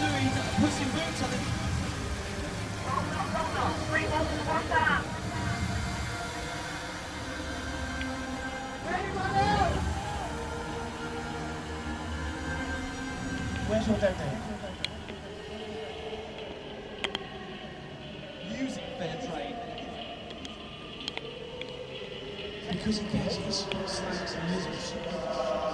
doing Puss in Boots, I think. Where's your dad then? Music fair trade. Because he gets his snacks and lizards.